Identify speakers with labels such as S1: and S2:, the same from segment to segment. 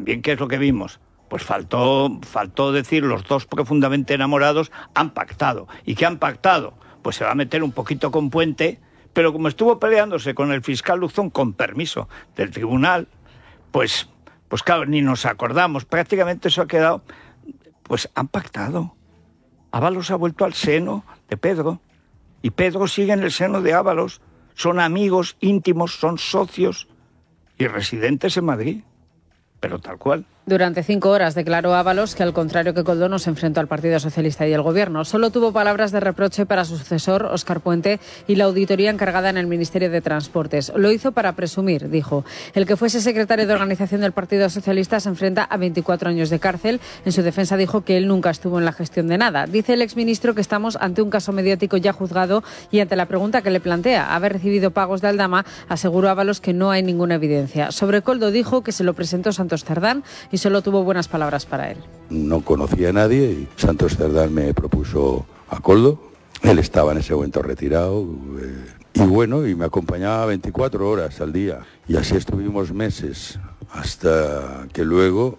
S1: también, ¿qué es lo que vimos? Pues faltó decir, los dos profundamente enamorados han pactado. ¿Y qué han pactado? Pues se va a meter un poquito con Puente, pero como estuvo peleándose con el fiscal Luzón, con permiso del tribunal, pues claro, ni nos acordamos. Prácticamente eso ha quedado. Pues han pactado. Ábalos ha vuelto al seno de Pedro, y Pedro sigue en el seno de Ábalos. Son amigos íntimos, son socios y residentes en Madrid, pero tal cual.
S2: Durante 5 horas declaró Ábalos que, al contrario que Koldo, no se enfrentó al Partido Socialista y al Gobierno. Solo tuvo palabras de reproche para su sucesor, Óscar Puente, y la auditoría encargada en el Ministerio de Transportes. Lo hizo para presumir, dijo. El que fuese secretario de organización del Partido Socialista se enfrenta a 24 años de cárcel. En su defensa dijo que él nunca estuvo en la gestión de nada. Dice el exministro que estamos ante un caso mediático ya juzgado, y ante la pregunta que le plantea, haber recibido pagos de Aldama, aseguró Ábalos que no hay ninguna evidencia. Sobre Koldo dijo que se lo presentó Santos Cerdán y solo tuvo buenas palabras para él.
S3: No conocía a nadie y Santos Cerdán me propuso a Koldo. Él estaba en ese momento retirado y bueno, y me acompañaba 24 horas al día. Y así estuvimos meses, hasta que luego,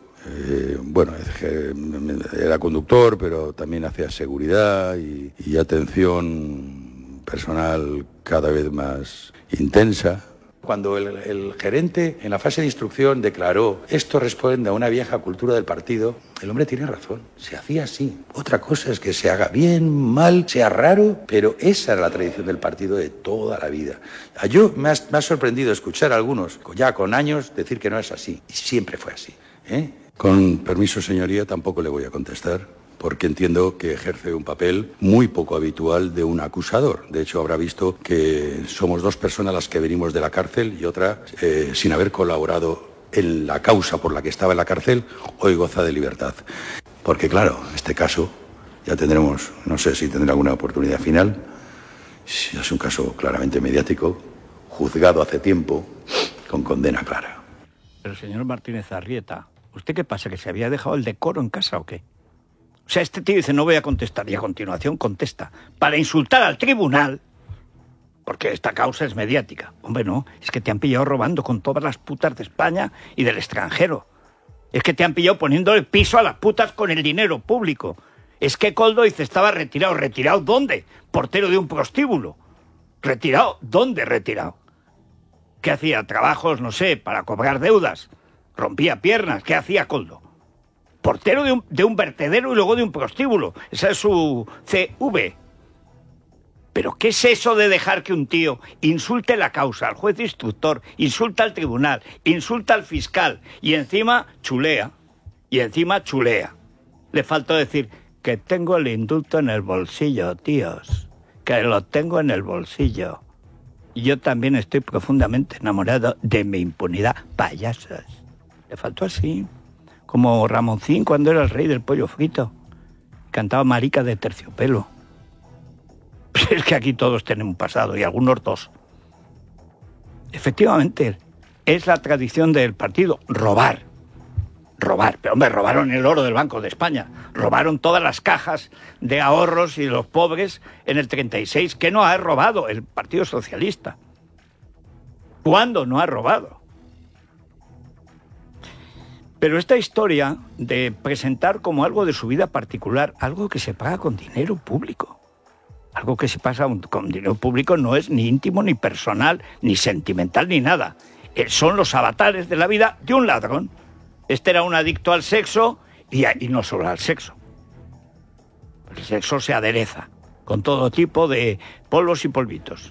S3: era conductor, pero también hacía seguridad y atención personal cada vez más intensa. Cuando el gerente en la fase de instrucción declaró esto responde a una vieja cultura del partido, el hombre tiene razón, se hacía así. Otra cosa es que se haga bien, mal, sea raro, pero esa era la tradición del partido de toda la vida. Me ha sorprendido escuchar a algunos, ya con años, decir que no es así, y siempre fue así. Con permiso, señoría, tampoco le voy a contestar, porque entiendo que ejerce un papel muy poco habitual de un acusador. De hecho, habrá visto que somos 2 personas las que venimos de la cárcel y otra, sin haber colaborado en la causa por la que estaba en la cárcel, hoy goza de libertad. Porque claro, en este caso ya tendremos, no sé si tendrá alguna oportunidad final, si es un caso claramente mediático, juzgado hace tiempo, con condena clara.
S1: Pero señor Martínez Arrieta, ¿usted qué pasa, que se había dejado el decoro en casa o qué? O sea, este tío dice, no voy a contestar, y a continuación contesta, para insultar al tribunal, porque esta causa es mediática. Hombre, no, es que te han pillado robando con todas las putas de España y del extranjero. Es que te han pillado poniéndole piso a las putas con el dinero público. Es que Koldo dice, estaba retirado. ¿Retirado dónde? Portero de un prostíbulo. ¿Retirado? ¿Dónde retirado? ¿Qué hacía? Trabajos, no sé, para cobrar deudas. Rompía piernas. ¿Qué hacía Koldo? Portero de un vertedero y luego de un prostíbulo. Esa es su CV. ¿Pero qué es eso de dejar que un tío insulte la causa, al juez instructor, insulta al tribunal, insulta al fiscal y encima chulea? Le faltó decir que tengo el indulto en el bolsillo, tíos. Que lo tengo en el bolsillo. Y yo también estoy profundamente enamorado de mi impunidad. Payasos. Le faltó así. Como Ramoncín cuando era el rey del pollo frito. Cantaba marica de terciopelo. Pues es que aquí todos tienen un pasado, y algunos 2. Efectivamente, es la tradición del partido. Robar. Pero hombre, robaron el oro del Banco de España. Robaron todas las cajas de ahorros y de los pobres en el 36. ¿Qué no ha robado el Partido Socialista? ¿Cuándo no ha robado? Pero esta historia de presentar como algo de su vida particular, algo que se paga con dinero público, algo que se pasa con dinero público, no es ni íntimo, ni personal, ni sentimental, ni nada. Son los avatares de la vida de un ladrón. Este era un adicto al sexo y no solo al sexo. El sexo se adereza con todo tipo de polvos y polvitos.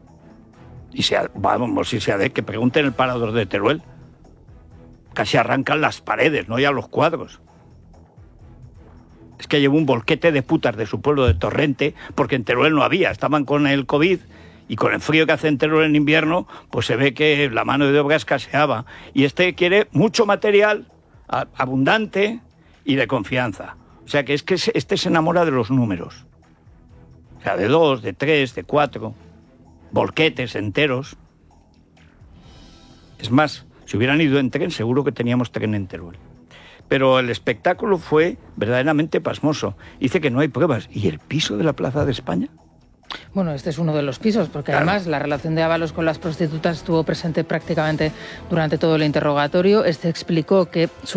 S1: Que pregunten el parador de Teruel. Casi arrancan las paredes, no ya los cuadros. Es que llevó un volquete de putas de su pueblo de Torrente, porque en Teruel no había, estaban con el COVID, y con el frío que hace en Teruel en invierno, pues se ve que la mano de obra escaseaba. Y este quiere mucho material, abundante y de confianza. O sea que este se enamora de los números. O sea, de 2, de 3, de 4, volquetes enteros. Es más, si hubieran ido en tren, seguro que teníamos tren en Teruel. Pero el espectáculo fue verdaderamente pasmoso. Dice que no hay pruebas. ¿Y el piso de la Plaza de España?
S4: Bueno, este es uno de los pisos, porque
S1: claro,
S4: además la relación de Ábalos con las prostitutas estuvo presente prácticamente durante todo el interrogatorio. Este explicó que